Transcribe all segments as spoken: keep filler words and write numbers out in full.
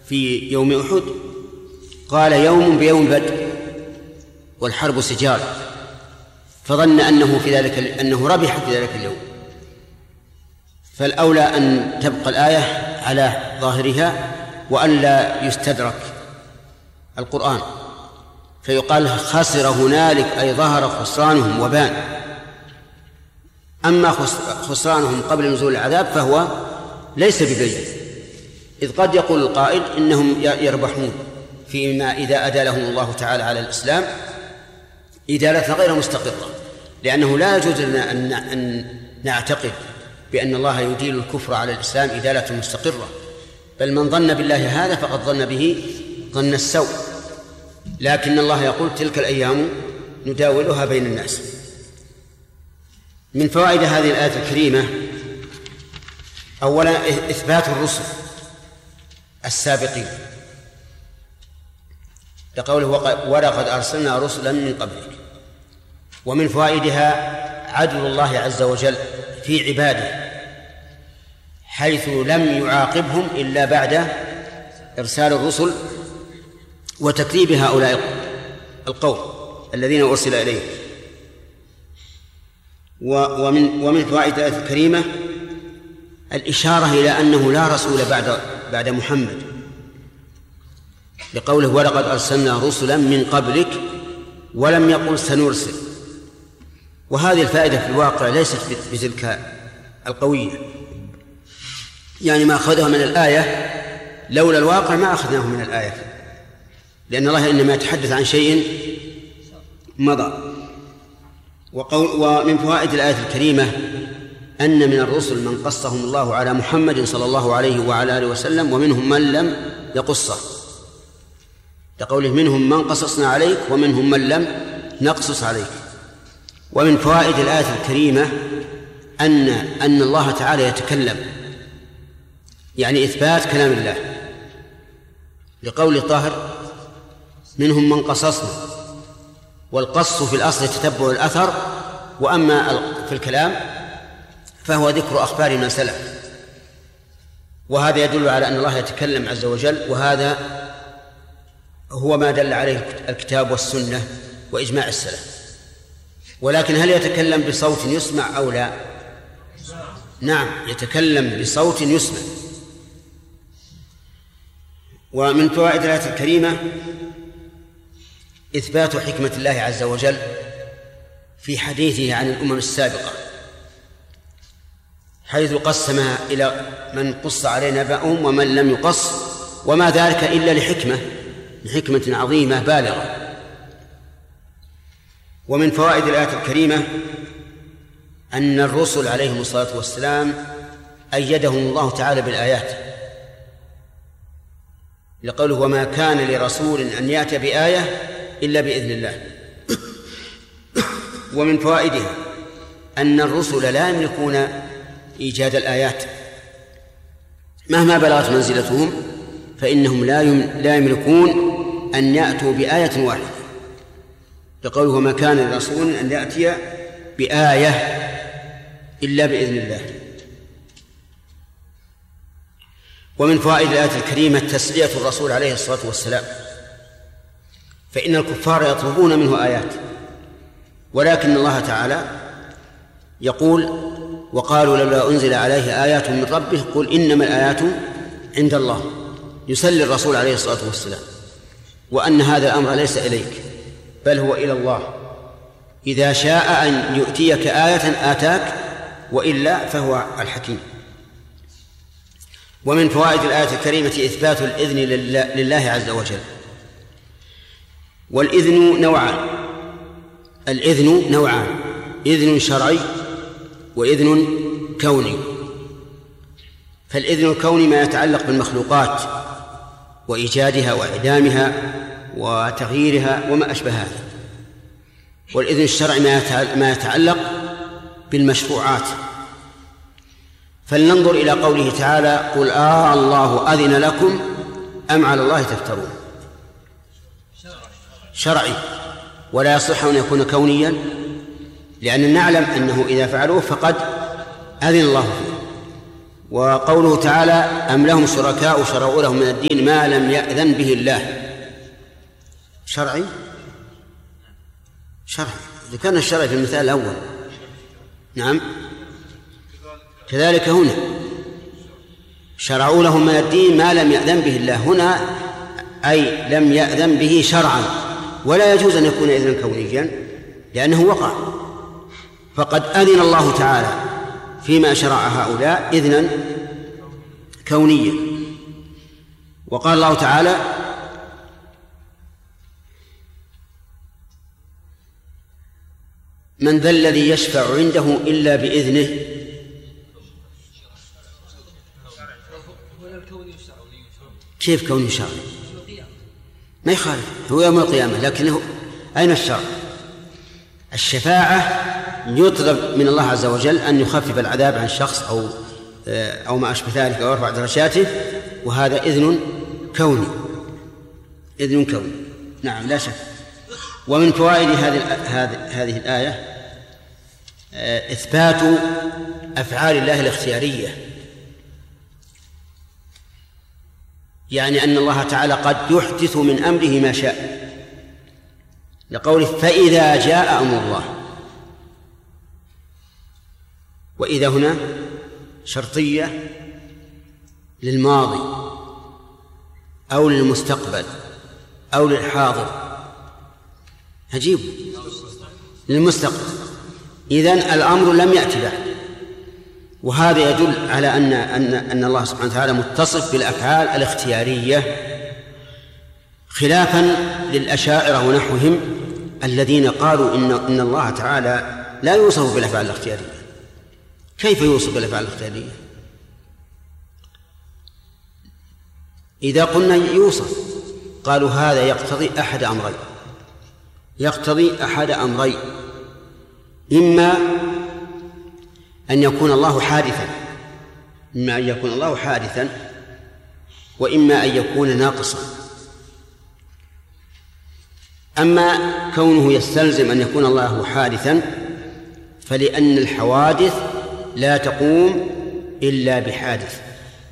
في يوم أحد قال يوم بيوم بدر والحرب سجال، فظن أنه في ذلك أنه ربح في ذلك اليوم. فالأولى أن تبقى الآية على ظاهرها وأن لا يستدرك القرآن، فيقال خسر هنالك أي ظهر خسرانهم وبان. أما خسرانهم قبل نزول العذاب فهو ليس ببين، إذ قد يقول القائل إنهم يربحون فيما إذا أدالهم الله تعالى على الإسلام إدالة غير مستقرة، لأنه لا يجوز لنا أن نعتقد بأن الله يديل الكفر على الإسلام إدالة مستقرة، بل من ظن بالله هذا فقد ظن به ظن السوء. لكن الله يقول تلك الأيام نداولها بين الناس. من فوائد هذه الآية الكريمة أولا إثبات الرسل السابقين، لقوله ولقد أرسلنا رسلا من قبلك. ومن فوائدها عدل الله عز وجل في عباده، حيث لم يعاقبهم إلا بعد إرسال الرسل وتكذيب هؤلاء القوم الذين أرسل إليهم. ومن ومن فوائد الآية الكريمة الإشارة إلى أنه لا رسول بعد بعد محمد، لقوله ولقد أرسلنا رسلا من قبلك ولم يقل سنرسل. وهذه الفائدة في الواقع ليست بتلك القوية، يعني ما أخذها من الآية لولا الواقع ما أخذناه من الآية، لأن الله إنما يتحدث عن شيء مضى. ومن فوائد الآية الكريمة أن من الرسل من قصهم الله على محمد صلى الله عليه وعلى آله وسلم، ومنهم من لم يقصه، لقوله منهم من قصصنا عليك ومنهم من لم نقصص عليك. ومن فوائد الآية الكريمة أن أن الله تعالى يتكلم، يعني إثبات كلام الله، لقول الطاهر منهم من قصصنا، والقص في الأصل تتبع الأثر، وأما في الكلام فهو ذكر أخبار من سلف، وهذا يدل على أن الله يتكلم عز وجل، وهذا هو ما دل عليه الكتاب والسنة وإجماع السلف. ولكن هل يتكلم بصوت يسمع أو لا؟ نعم، يتكلم بصوت يسمع. ومن فوائد الآية الكريمة إثبات حكمة الله عز وجل في حديثه عن الأمم السابقة، حيث قسمها إلى من قص عليه نبأهم ومن لم يقص، وما ذلك إلا لحكمة لحكمة عظيمة بالغة. ومن فوائد الآية الكريمة أن الرسل عليهم الصلاة والسلام أيدهم الله تعالى بالآيات، لقوله وما كان لرسول أن يأتي بآية إلا بإذن الله. ومن فوائدها أن الرسل لا يملكون إيجاد الآيات مهما بلغت منزلتهم، فإنهم لا يملكون أن يأتوا بآية واحدة، لقوله وما كان لرسول أن يأتي بآية إلا بإذن الله. ومن فوائد الآية الكريمة تسلية الرسول عليه الصلاة والسلام، فإن الكفار يطلبون منه آيات، ولكن الله تعالى يقول وقالوا لولا أنزل عليه آيات من ربه قل إنما الآيات عند الله، يسلي الرسول عليه الصلاة والسلام، وأن هذا الأمر ليس إليك بل هو إلى الله، إذا شاء أن يؤتيك آية آتاك، وإلا فهو الحكيم. ومن فوائد الآية الكريمة إثبات الإذن لله عز وجل. والإذن نوعان، الإذن نوعان، إذن شرعي وإذن كوني. فالإذن الكوني ما يتعلق بالمخلوقات وإيجادها وإعدامها وتغييرها وما أشبه هذا، والإذن الشرعي ما يتعلق بالمشروعات. فلننظر إلى قوله تعالى قل آه الله أذن لكم أم على الله تفترون، شرعي، ولا يصح أن يكون كونيا، لأن نعلم أنه إذا فعلوه فقد أذن الله فيه. وقوله تعالى أم لهم شركاء شرعوا لهم من الدين ما لم يأذن به الله، شرعي شرعي ذكرنا الشرع في المثال الأول. نعم كذلك هنا شرعوا لهم من الدين ما لم يأذن به الله، هنا أي لم يأذن به شرعا، ولا يجوز أن يكون إذنا كونيا لأنه وقع، فقد أذن الله تعالى فيما شرع هؤلاء إذنا كونيا. وقال الله تعالى من ذا الذي يشفع عنده إلا بإذنه. كيف كوني شرعي؟ ما يخالف، هو يوم القيامة، لكنه أين الشرع؟ الشفاعة يطلب من الله عز وجل أن يخفف العذاب عن شخص أو أو ما أشبه ذلك أو يرفع درجاته، وهذا إذن كوني، إذن كوني. نعم لا شك. ومن فوائد هذه هذه الآية إثبات أفعال الله الاختيارية، يعني أن الله تعالى قد يحدث من أمره ما شاء، لقوله فإذا جاء أمر الله، وإذا هنا شرطية للماضي أو للمستقبل أو للحاضر، عجيب، للمستقبل، إذن الأمر لم يأتي بعد. وهذا يدل على أن أن أن الله سبحانه وتعالى متصف بالأفعال الاختيارية، خلافا للأشاعرة ونحوهم الذين قالوا إن إن الله تعالى لا يوصف بالأفعال الاختيارية. كيف يوصف بالأفعال الاختيارية؟ إذا قلنا يوصف قالوا هذا يقتضي أحد أمرين، يقتضي أحد أمرين، إما أن يكون الله حادثا، إما أن يكون الله حادثا وإما أن يكون ناقصا. أما كونه يستلزم أن يكون الله حادثا فلأن الحوادث لا تقوم إلا بحادث،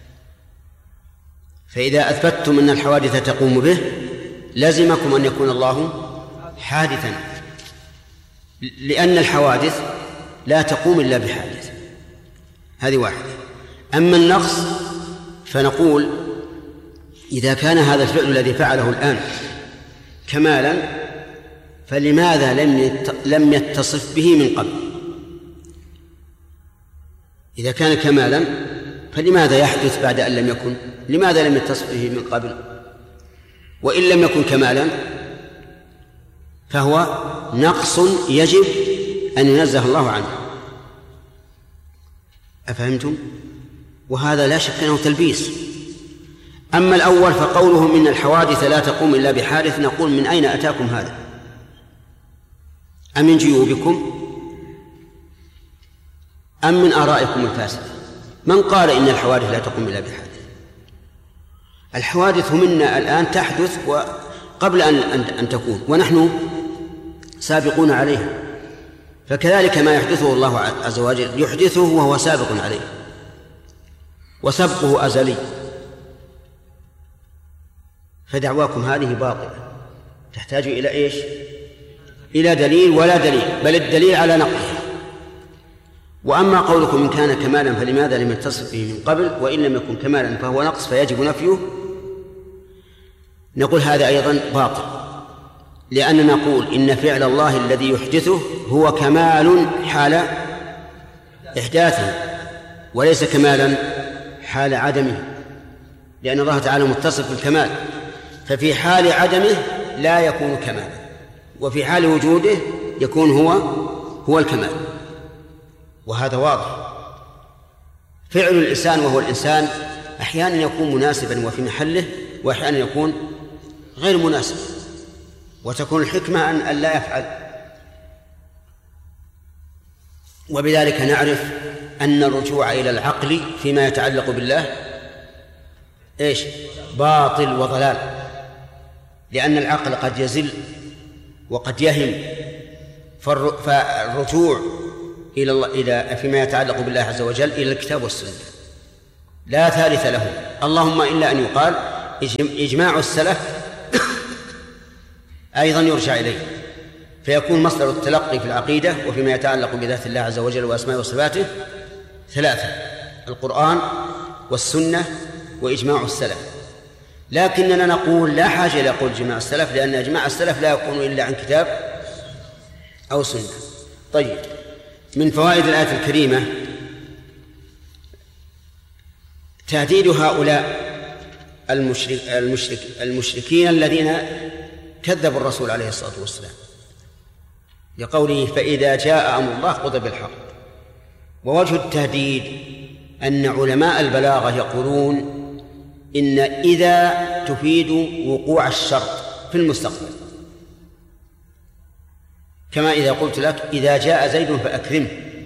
فإذا أثبتتم أن الحوادث تقوم به لزمكم أن يكون الله حادثا، لأن الحوادث لا تقوم إلا بحادث. هذه واحدة. أما النقص فنقول إذا كان هذا الفعل الذي فعله الآن كمالا فلماذا لم لم يتصف به من قبل؟ إذا كان كمالا فلماذا يحدث بعد أن لم يكن؟ لماذا لم يتصف به من قبل؟ وإن لم يكن كمالا فهو نقص يجب أن ينزه الله عنه. أفهمتم؟ وهذا لا شك أنه تلبيس. أما الأول فقولهم إن الحوادث لا تقوم إلا بحادث، نقول من أين أتاكم هذا؟ أم من جيوبكم أم من آرائكم الفاسدة؟ من قال إن الحوادث لا تقوم إلا بحادث؟ الحوادث منا الآن تحدث وقبل أن أن تكون، ونحن سابقون عليها، فكذلك ما يحدثه الله عز وجل يحدثه وهو سابق عليه، وسبقه أزلي. فدعواكم هذه باطلة، تحتاج إلى إيش؟ إلى دليل، ولا دليل، بل الدليل على نقلها. وأما قولكم إن كان كمالا فلماذا لم يتصف به من قبل، وإن لم يكن كمالا فهو نقص فيجب نفيه، نقول هذا أيضا باطل، لأننا نقول إن فعل الله الذي يحدثه هو كمال حال إحداثه وليس كمالا حال عدمه، لأن الله تعالى متصف بالكمال، ففي حال عدمه لا يكون كمالا، وفي حال وجوده يكون هو هو الكمال. وهذا واضح. فعل الإنسان وهو الإنسان أحيانا يكون مناسبا وفي محله، وأحيانا يكون غير مناسب، وتكون الحكمة أن لا يفعل. وبذلك نعرف أن الرجوع إلى العقل فيما يتعلق بالله إيش؟ باطل وضلال، لأن العقل قد يزل وقد يهم، فالرجوع إلى الله إلى فيما يتعلق بالله عز وجل إلى الكتاب والسنة. لا ثالث له، اللهم إلا أن يقال إجماع السلف أيضا يرجع إليه، فيكون مصدر التلقي في العقيدة وفيما يتعلق بذات الله عز وجل وأسمائه وصفاته ثلاثة: القرآن والسنة وإجماع السلف. لكننا نقول لا حاجة إلى قول إجماع السلف، لأن إجماع السلف لا يكون إلا عن كتاب أو سنة. طيب، من فوائد الآية الكريمة تهديد هؤلاء المشرك المشرك المشركين الذين كذبوا الرسول عليه الصلاة والسلام، لقوله فإذا جاء أمر الله قضي بالحق. ووجه التهديد أن علماء البلاغة يقولون إن إذا تفيد وقوع الشرط في المستقبل، كما إذا قلت لك إذا جاء زيد فأكرمه،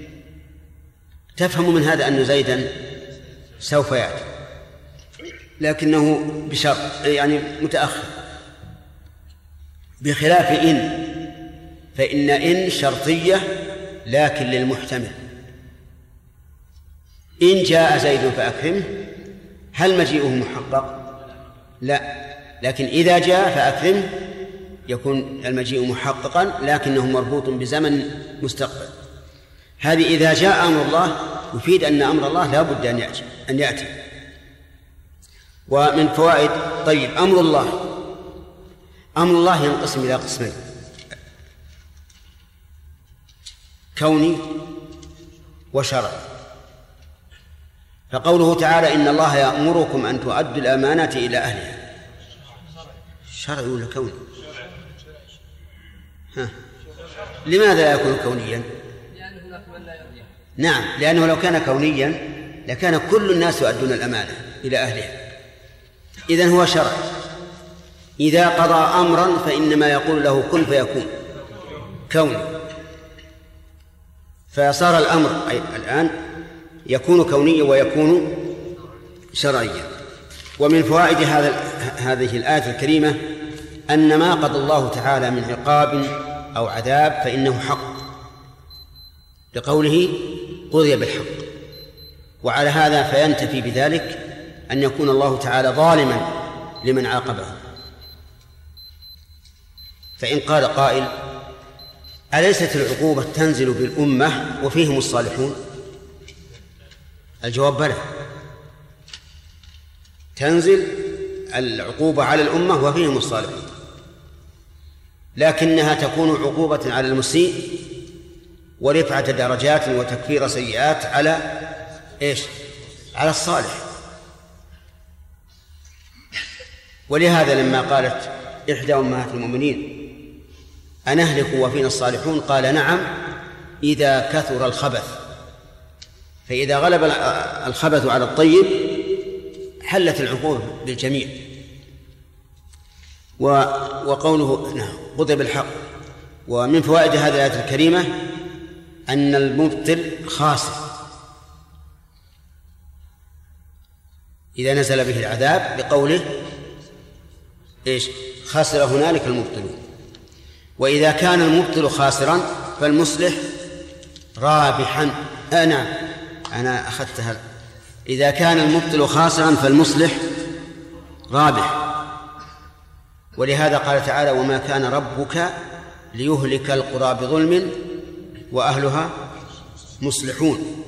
تفهم من هذا أن زيدا سوف يأتي، لكنه بشرط يعني متأخر، بخلاف إن، فإن إن شرطية لكن للمحتمل. إن جاء زيد فأكرمه، هل مجيئه محقق؟ لا، لكن إذا جاء فأكرمه يكون المجيء محققا لكنه مربوط بزمن مستقبل. هذه إذا جاء أمر الله يفيد أن أمر الله لا بد أن يأتي أن يأتي. ومن فوائد، طيب، أمر الله أمر الله ينقسم إلى قسمين: كوني وشرعي. فقوله تعالى إن الله يأمركم أن تؤدوا الأمانات إلى أهلها، شرعي ولا كوني؟ ها. لماذا لا يكون كونيا؟ نعم، لأنه لو كان كونيا لكان كل الناس يؤدون الأمانة إلى أهلها. إذن هو شرع، إذا قضى أمرا فإنما يقول له كن فيكون، كوني. فصار الأمر الآن يكون كونيا ويكون شرعيا. ومن فوائد هذا هذه الآية الكريمة أن ما قضى الله تعالى من عقاب أو عذاب فإنه حق، لقوله قضي بالحق. وعلى هذا فينتفي بذلك أن يكون الله تعالى ظالما لمن عاقبه. فإن قال قائل أليست العقوبة تنزل بالأمة وفيهم الصالحون؟ الجواب بلى، تنزل العقوبة على الأمة وفيهم الصالحون، لكنها تكون عقوبة على المسيء ورفعة درجات وتكفير سيئات على إيش؟ على الصالح. ولهذا لما قالت إحدى أمهات المؤمنين أنهلك وفينا الصالحون، قال نعم إذا كثر الخبث، فإذا غلب الخبث على الطيب حلت العقوبة بالجميع. وقوله نعم قضي بالحق. ومن فوائد هذه الآية الكريمة أن المبتل خاسر إذا نزل به العذاب، بقوله إيش؟ خاسر هنالك المبتلون. وإذا كان المبتل خاسرا فالمصلح رابحا. آه نعم أنا أخذتها. إذا كان المبتل خاسرا فالمصلح رابح. ولهذا قال تعالى وما كان ربك ليهلك القرى بظلم وأهلها مصلحون.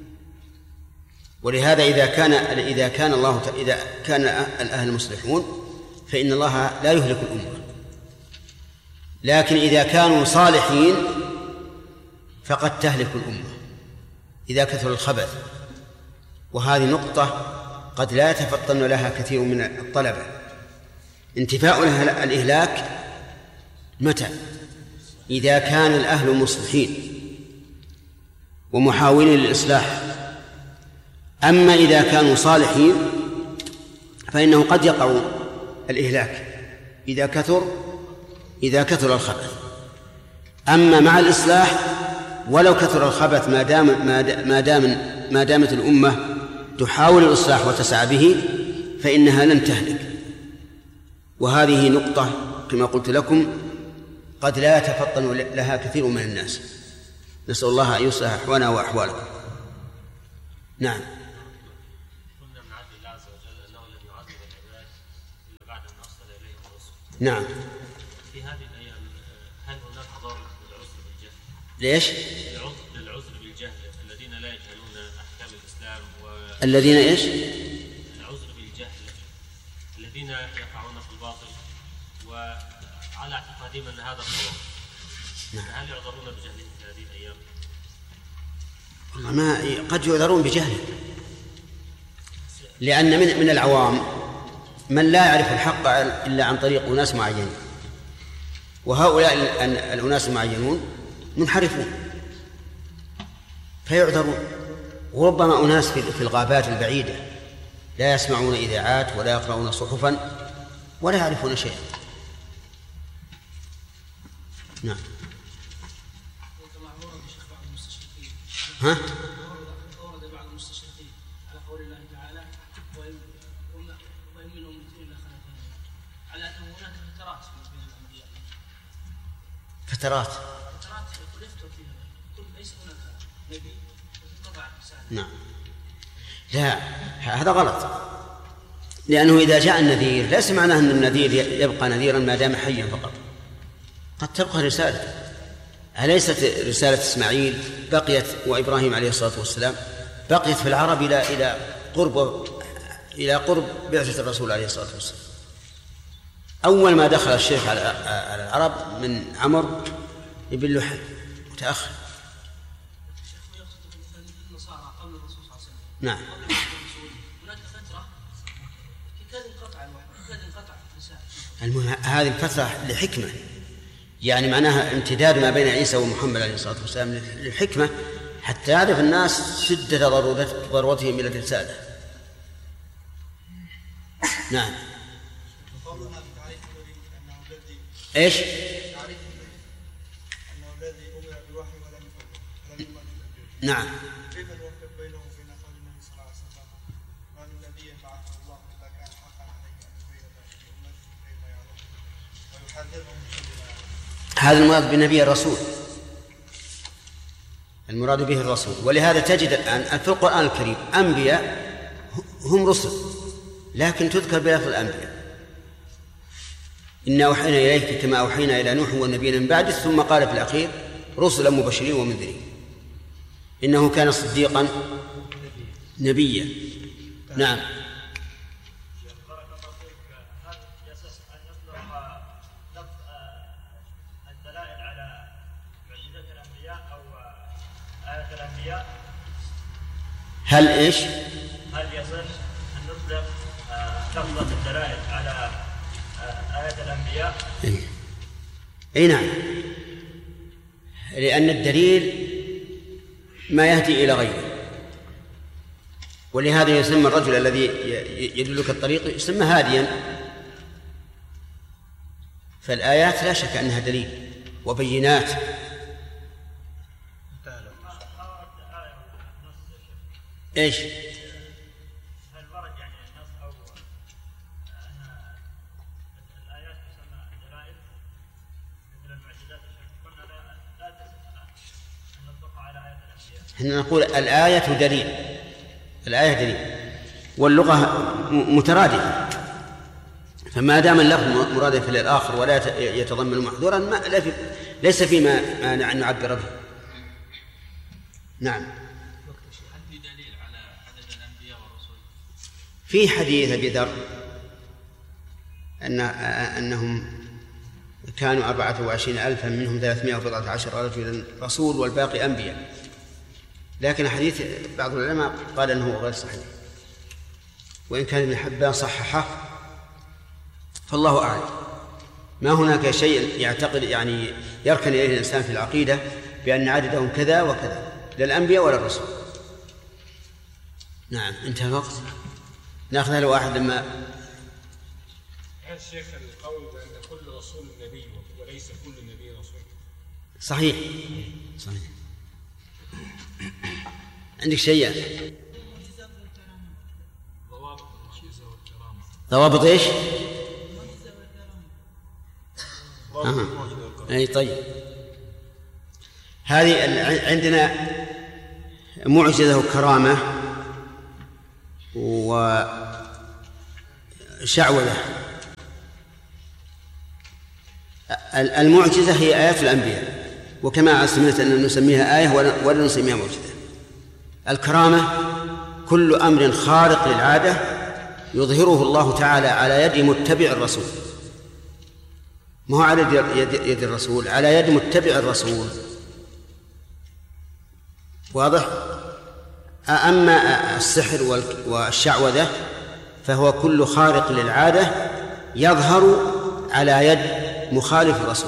ولهذا إذا كان إذا كان الله إذا كان الأهل مصلحون فإن الله لا يهلك الأمة، لكن إذا كانوا صالحين فقد تهلك الأمة إذا كثر الخبث. وهذه نقطة قد لا يتفطن لها كثير من الطلبة. انتفاء الإهلاك متى؟ إذا كان الأهل مصلحين ومحاولين للإصلاح. أما إذا كانوا صالحين فإنه قد يقع الإهلاك إذا كثر إذا كثر الخبث. أما مع الإصلاح ولو كثر الخبث ما دام ما دام ما دامت الأمة تحاول الإصلاح وتسعى به فإنها لن تهلك. وهذه نقطة كما قلت لكم قد لا يتفطن لها كثير من الناس. نسأل الله أن يصلح أحوالنا وأحوالكم. نعم. نعم. في هذه الأيام هل هناك ضرر للعذر بالجهل؟ ليش؟ للعذر بالجهل الذين لا يجهلون أحكام الإسلام و... الذين إيش؟ العذر بالجهل الذين يقعون في الباطل وعلى اعتقادهم أن هذا الصواب. نعم. هل يعذرون بجهلهم في هذه الأيام؟ ما قد يعذرون بجهل، لأن من من العوام من لا يعرف الحق إلا عن طريق أناس معينين، وهؤلاء الأناس المعينون منحرفون فيعذرون. وربما أناس في الغابات البعيدة لا يسمعون إذاعات ولا يقرؤون صحفا ولا يعرفون شيئا. نعم. ها؟ ورد بعض المستشرقين على قول الله تعالى وإن منهم اثنين إلا خلفهم، على أنه هناك فترات بين الأنبياء. فترات. فترات يقول يفتر فيها، يقول ليس هناك نبي وتنقطع الرسالة. نعم. لا، هذا غلط، لأنه إذا جاء النذير ليس معناه أن النذير يبقى نذيرا ما دام حيا فقط، قد تبقى رسالته. أليست رسالة إسماعيل بقيت وإبراهيم عليه الصلاة والسلام بقيت في العرب إلى إلى قرب إلى قرب بعثة الرسول عليه الصلاة والسلام. أول ما دخل الشرك على على العرب من عمرو بن لحي متأخر. النصارى قبل الرسول صلى الله عليه وسلم. نعم. هناك فترة كاد انقطع الوحي، كاد انقطع الرسالة. المهم هذه الفترة لحكمة، يعني معناها امتداد ما بين عيسى ومحمد عليه الصلاة والسلام للحكمة حتى يعرف الناس شدة ضرورتهم إلى الرسالة. نعم. إيش؟ نعم. كيف نوفق بينه وبين قول النبي صلى الله عليه وسلم ما من نبي بعثه الله إلا كان حقا عليه أن يبين لأمته كيف يعلمون ويحذرهم من شر ما يعلمون. هذا المراد بالنبي الرسول، المراد به الرسول. ولهذا تجد الآن في القرآن الكريم أنبياء هم رسل لكن تذكر بلفظ الأنبياء. إنا أوحينا إليك كما أوحينا إلى نوح والنبيين من بعده، ثم قال في الأخير رسلا مبشرين ومنذرين. إنه كان صديقا نبيا. نعم. هل إيش؟ هل يصح أن نطلق لفظة الدلائل على آيات الأنبياء؟ أي نعم، لأن الدليل ما يهدي إلى غيره، ولهذا يسمى الرجل الذي يدلك الطريق يسمى هاديا. فالآيات لا شك أنها دليل وبينات. إيش؟ هل ورد يعني النص أو أن الآيات تسمى دلائل مثل المعجزات؟ قلنا لا لا تصح أن نطلق على آيات الأنبياء. إحنا نقول الآية دليل، الآية دليل، واللغة مترادفة، فما دام اللفظ مرادف للآخر ولا يتضمن محذورا ما ليس فيما ما نعبر به. نعم. في حديث أبي ذر أن أنهم كانوا أربعة وعشرين ألفا منهم ثلاثمائة وبضعة عشر رجلا رسول والباقي أنبياء، لكن حديث بعض العلماء قال أنه غير صحيح، وإن كان ابن حبان صححه فالله أعلم. ما هناك شيء يعتقد يعني يركن إليه الإنسان في العقيدة بأن عددهم كذا وكذا للأنبياء ولا الرسل. نعم. انتهى الوقت، ناخذها لواحد لما هل الشيخ القول بأن كل رسول نبي وليس كل نبي رسول؟ صحيح صحيح. عندك شيء؟ ضوابط المعجزة والكرامة. ضوابط ايش؟ آه. اي طيب. هذه عندنا معجزة وكرامة وشعوذة. المعجزة هي آيات الأنبياء، وكما سمعت أن نسميها آية ولا نسميها معجزة. الكرامة كل أمر خارق للعادة يظهره الله تعالى على يد متبع الرسول، ما هو على يد, يد الرسول، على يد متبع الرسول. واضح؟ أما السحر والشعوذة فهو كل خارق للعادة يظهر على يد مخالف الرسول.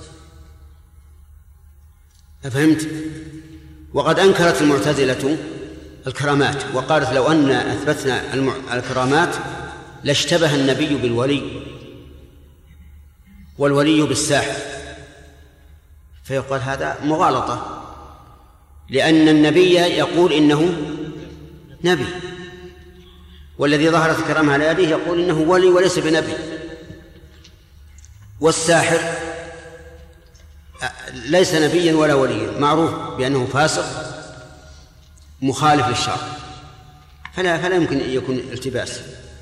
أفهمت؟ وقد أنكرت المعتزلة الكرامات وقالت لو أن أثبتنا الكرامات لاشتبه النبي بالولي والولي بالساحر، فيقال هذا مغالطة، لأن النبي يقول إنه نبي، والذي ظهرت الكرامة على يده يقول إنه ولي وليس بنبي. والساحر ليس نبيا ولا وليا، معروف بأنه فاسق مخالف للشرع، فلا فلا يمكن أن يكون التباس.